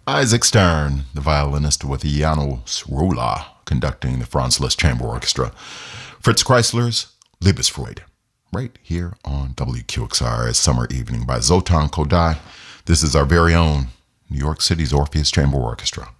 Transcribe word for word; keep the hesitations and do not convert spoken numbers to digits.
Isaac Stern, the violinist with Janos Rola, conducting the Franz Liszt Chamber Orchestra. Fritz Kreisler's Liebesfreude, right here on W Q X R as Summer Evening by Zoltan Kodály. This is our very own New York City's Orpheus Chamber Orchestra.